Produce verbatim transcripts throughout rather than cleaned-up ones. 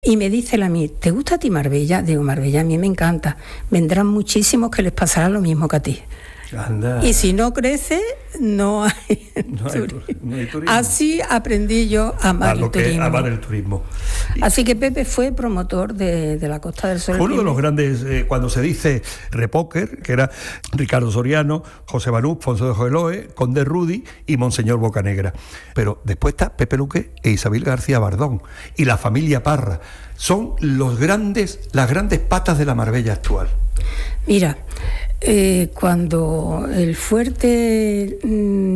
Y me dice él a mí, ¿te gusta a ti Marbella? Digo, Marbella a mí me encanta. Vendrán muchísimos que les pasará lo mismo que a ti. Anda. Y si no crece, no hay, no hay, no hay turismo. Así aprendí yo a amar a lo el que turismo. amar el turismo. Así que Pepe fue promotor de, de la Costa del Sol. Uno de los grandes, eh, cuando se dice repóquer, que era Ricardo Soriano, José Banús, Ponce de Joeloe, Conde Rudy y Monseñor Bocanegra. Pero después está Pepe Luque e Isabel García Bardón y la familia Parra. Son los grandes, las grandes patas de la Marbella actual. Mira, eh, cuando el fuerte mmm,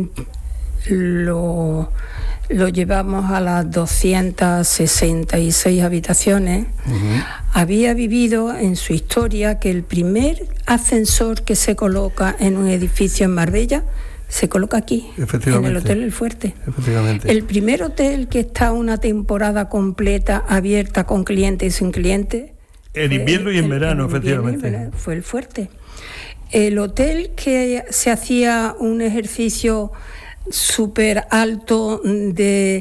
lo, lo llevamos a las doscientas sesenta y seis habitaciones, uh-huh. había vivido en su historia que el primer ascensor que se coloca en un edificio en Marbella se coloca aquí, en el Hotel El Fuerte. Efectivamente. El primer hotel que está una temporada completa abierta con clientes y sin clientes. En invierno y en verano, el, efectivamente. Verano, fue El Fuerte. El hotel que se hacía un ejercicio súper alto de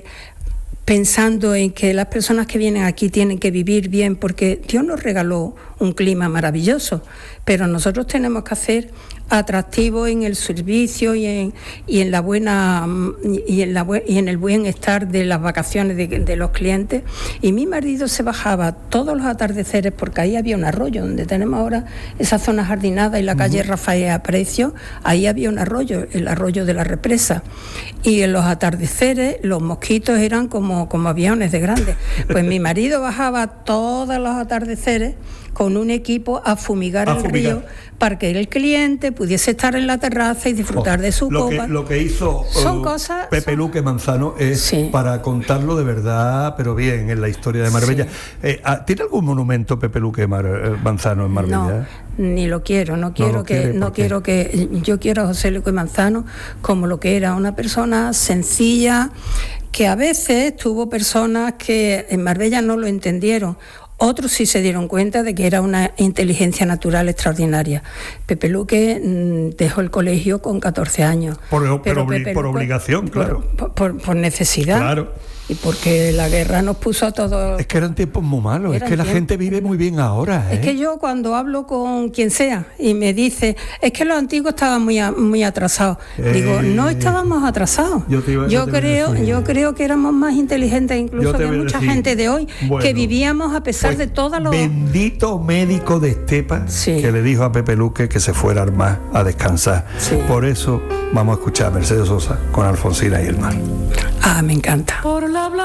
pensando en que las personas que vienen aquí tienen que vivir bien, porque Dios nos regaló un clima maravilloso, pero nosotros tenemos que hacer atractivo en el servicio y en, y en la buena y en la y en el buen estar de las vacaciones de, de los clientes. Y mi marido se bajaba todos los atardeceres, porque ahí había un arroyo donde tenemos ahora esa zona jardinada y la calle uh-huh. Rafael Aprecio, ahí había un arroyo, el arroyo de la represa, y en los atardeceres los mosquitos eran como, como aviones de grandes. Pues mi marido bajaba todos los atardeceres con un equipo a fumigar a el fumigar. río para que el cliente pudiese estar en la terraza y disfrutar oh, de su lo copa. Que, lo que hizo son uh, cosas, Pepe son... Luque Manzano es sí. para contarlo de verdad, pero bien, en la historia de Marbella. Sí. Eh, ¿Tiene algún monumento Pepe Luque Mar- Manzano en Marbella? No, ni lo quiero, no quiero no que, quiere, no quiero que, yo quiero a José Luque Manzano como lo que era, una persona sencilla, que a veces tuvo personas que en Marbella no lo entendieron. Otros sí se dieron cuenta de que era una inteligencia natural extraordinaria. Pepe Luque mmm, dejó el colegio con catorce años. Por, pero Pepe por Luque, obligación, claro. Por, por, por necesidad. Claro. Y porque la guerra nos puso a todos... Es que eran tiempos muy malos, es que tiempos. La gente vive muy bien ahora. ¿eh? Es que yo cuando hablo con quien sea y me dice, es que los antiguos estaban muy, a, muy atrasados. Eh, Digo, no estábamos atrasados. Yo, te iba, yo, yo, creo, yo creo que éramos más inteligentes incluso que mucha decir, gente de hoy, bueno, que vivíamos a pesar pues, de todas los... Bendito médico de Estepa sí. que le dijo a Pepe Luque que se fuera al mar a descansar. Sí. Por eso vamos a escuchar a Mercedes Sosa con Alfonsina y el mar. Ah, me encanta. Por la